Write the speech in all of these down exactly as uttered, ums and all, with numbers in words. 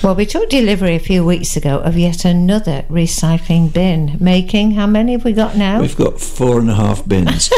Well, we took delivery a few weeks ago of yet another recycling bin, making, how many have we got now? We've got four and a half bins.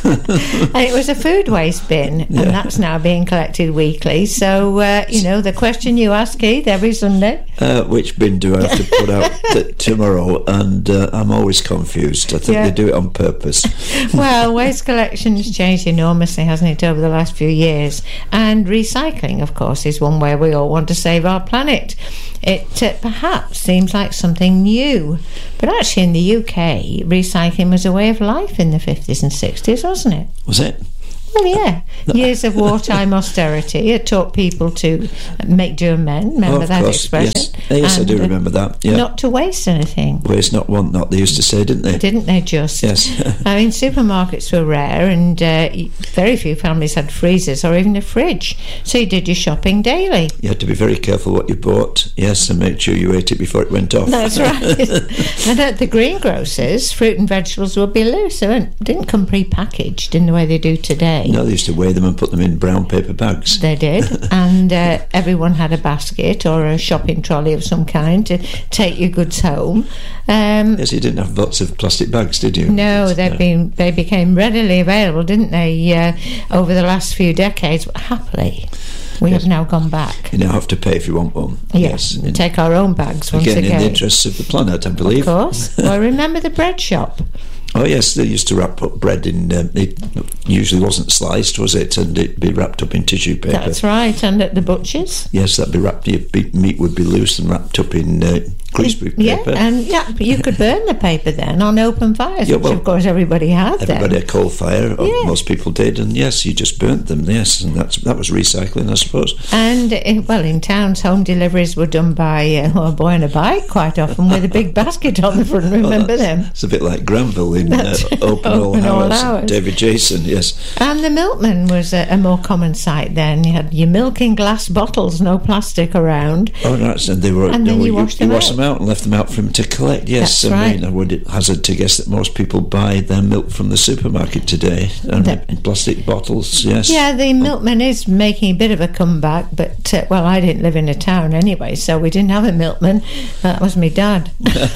And it was a food waste bin, and Yeah. that's now being collected weekly. So, uh, you know, the question you ask, Keith, every Sunday. Uh, which bin do I have to put out t- tomorrow? And uh, I'm always confused. I think Yeah. they do it on purpose. Well, waste collection has changed enormously, hasn't it, over the last few years? And recycling, of course, is one way we all want to save our planet. It uh, perhaps seems like something new, but actually in the U K, recycling was a way of life in the fifties and sixties, wasn't it? Was it? Well, yeah. Years of wartime austerity had taught people to make do and mend. Remember Oh, of that course, expression? yes. Yes, I do And, uh, remember that, yeah. Not to waste anything. Waste not, want not, they used to say, didn't they? Didn't they just? Yes. I mean, supermarkets were rare, and uh, very few families had freezers or even a fridge. So you did your shopping daily. You had to be very careful what you bought, yes, and make sure you ate it before it went off. That's right. And at the greengrocers, fruit and vegetables would be loose. They weren't- didn't come pre-packaged in the way they do today. No, they used to weigh them and put them in brown paper bags. They did, and uh, everyone had a basket or a shopping trolley of some kind to take your goods home. Um, Yes, you didn't have lots of plastic bags, did you? no, they've Yeah. been they became readily available, didn't they, uh, over the last few decades? Happily, we Yes. have now gone back. You now have to pay if you want one. Yes, in- take our own bags once again, again. in the interests of the planet, I believe. Of course. Well, remember the bread shop? Oh yes, they used to wrap up bread in. Um, it usually wasn't sliced, was it? And it'd be wrapped up in tissue paper. That's right, and at the butcher's. Yes, that'd be wrapped. Your be- meat would be loose and wrapped up in uh, greaseproof Yeah, paper. and yeah, but you could burn the paper then on open fires, Yeah, which well, of course everybody had Everybody then. had coal fire, or Yeah. most people did, and yes, you just burnt them. Yes, and that's that was recycling, I suppose. And, uh, well, in towns, home deliveries were done by uh, a boy on a bike quite often with a big basket on the front. Remember them? It's a bit like Granville in uh, That's- Open All Open All Hours. Hours. David Jason, yes. And the milkman was a, a more common sight then. You had your milk in glass bottles, no plastic around. Oh, right, and they were. And then no, you washed them wash out. them out and left them out for him to collect. Yes, That's I right. mean, I would hazard to guess that most people buy their milk from the supermarket today, and That- in plastic bottles. Yes. Yeah, the milkman is making a bit of a comeback, but, uh, well, I didn't live in a town anyway, so we didn't have a milkman. That was my dad.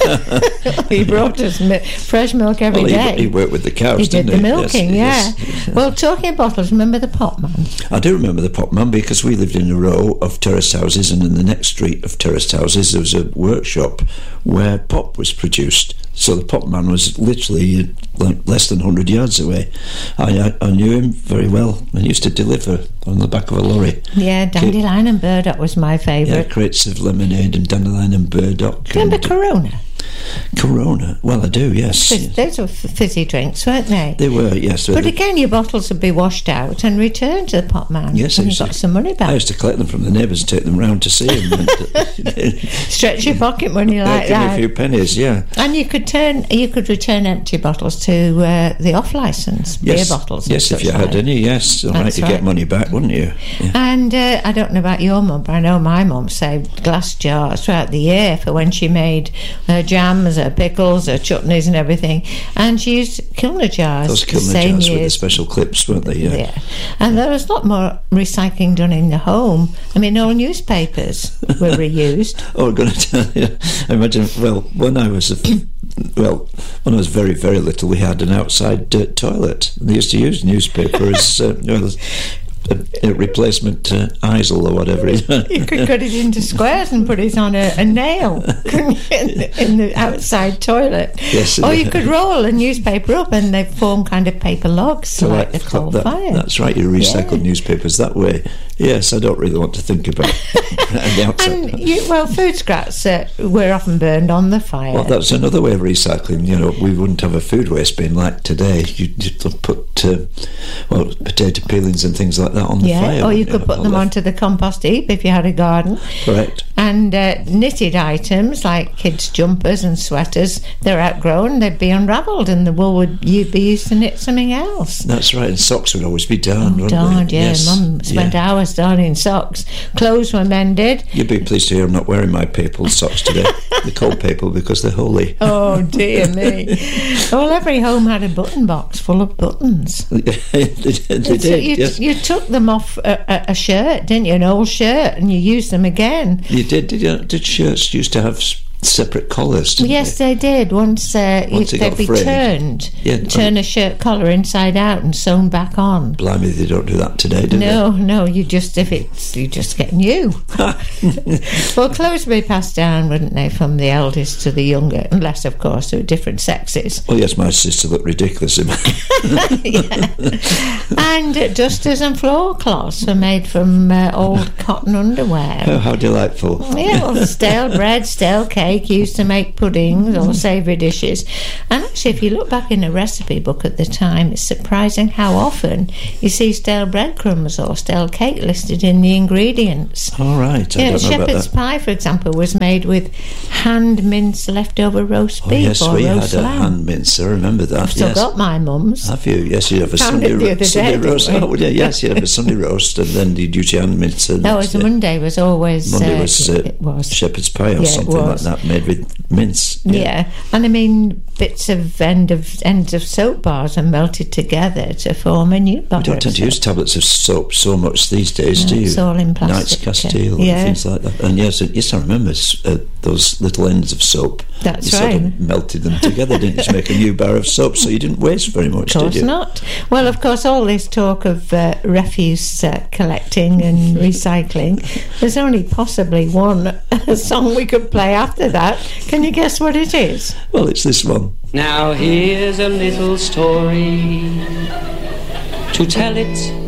He brought us mi- fresh milk every Well, day. he, he worked with the cows, He did didn't the he? milking, Yes, yeah. yes. Well, talking of bottles, remember the Potman? I do remember the Potman because we lived in a row of terraced houses, and in the next street of terraced houses there was a workshop where pop was produced. So the Potman was literally uh, like less than one hundred yards away. I, I, I knew him very well and used to deliver on the back of a lorry. Yeah, Dandelion and Burdock was my Yeah, favourite. crates of lemonade and dandelion and burdock. Remember and Corona? Corona? Well, I do, yes. Fizz- Those were f- fizzy drinks, weren't they? They were, yes. But they- again, your bottles would be washed out and returned to the Potman. Yes, I and you used to- got some money I back. used to collect them from the neighbours and take them round to see them. And, Stretch your pocket money like give me a that. few pennies, yeah. And you could turn, you could return empty bottles to uh, the off-licence Yes, beer bottles. and yes, if such you had like. any, yes. All right, That's you right. get money back, wouldn't you? Yeah. And uh, I don't know about your mum, but I know my mum saved glass jars throughout the year for when she made her jams, her pickles, her chutneys and everything. And she used Kilner jars. Those the Kilner same jars with the years. special clips, weren't they? Yeah. Yeah. And there was a lot more recycling done in the home. I mean, all newspapers were reused. Oh, I'm going to tell you. I imagine, well, when I was, a, well, when I was very, very little, we had an outside uh, toilet. They used to use newspaper as, uh, well, a, a replacement uh, eisel or whatever it is. You could cut it into squares and put it on a, a nail couldn't you, in, the, in the outside toilet. Yes, or you yeah. could roll a newspaper up and they form kind of paper logs So like that- the coal that- fire. That's right, you recycle Yeah. newspapers that way. Yes, I don't really want to think about the outside. And you, well, food scraps uh, were often burned on the fire. Well, that's another way of recycling. You know, we wouldn't have a food waste bin like today. You'd, you'd put, uh, well, potato peelings and things like that on the yeah, fire. or you wouldn't could put On them the- onto the compost heap if you had a garden. Correct. And uh, knitted items like kids' jumpers and sweaters, they're outgrown, they'd be unravelled, and the wool would you'd be used to knit something else. That's right. And socks would always be darned, wouldn't Darned, they? yeah. Yes. Mum spent Yeah. hours darning socks. Clothes were mended. You'd be pleased to hear I'm not wearing my papal socks today. They're called papal because they're holy. Oh dear me! Well, every home had a button box full of buttons. they did, they So did you, yes. you took took them off a, a, a shirt, didn't you? An old shirt, and you used them again. You did, did you? Did shirts used to have s- separate collars, didn't Yes, they? they did. Once, uh, Once it, they they'd got be frayed. turned, Yeah, turn a shirt collar inside out and sewn back on. Blimey, they don't do that today, do No, no, you just, if it's, you just get new. Well, clothes would be passed down, wouldn't they, from the eldest to the younger, unless, of course, they were different sexes. they? Oh, yes, my sister looked ridiculous in Yeah. And uh, dusters and floor cloths were made from uh, old cotton underwear. Oh, how delightful. Yeah, well, stale bread, stale cake used to make puddings or savoury dishes. And actually, if you look back in a recipe book at the time, it's surprising how often you see stale breadcrumbs or stale cake listed in the ingredients. All right, I Yeah, don't know about shepherd's that. pie, for example, was made with hand minced leftover roast Oh, beef yes, or we had roast a lamb. hand mince, I remember that. I've still yes. got my mum's. Have you? Yes, you'd have a Found Sunday, it the ro- other Sunday day, didn't roast. we? Oh, yeah, yes, you'd have a Sunday roast, and then you'd usually hand mince the No, it next was day. Monday was always... Monday uh, was, uh, it was. shepherd's pie or Yeah, it something like was. that, made with mince. Yeah. and I mean bits of end of ends of soap bars are melted together to form a new bar. We don't tend to use tablets of soap so much these days, No, do you? it's all in plastic, Knights Castile yeah. and things like that. And yes, yes, I remember uh, those little ends of soap. That's you right. sort of melted them together, didn't you, to make a new bar of soap, so you didn't waste very much, Of course did you? not. Well, of course, all this talk of uh, refuse uh, collecting and recycling, there's only possibly one song we could play after that. Can you guess what it is? Well, it's this one. Now here's a little story. To tell it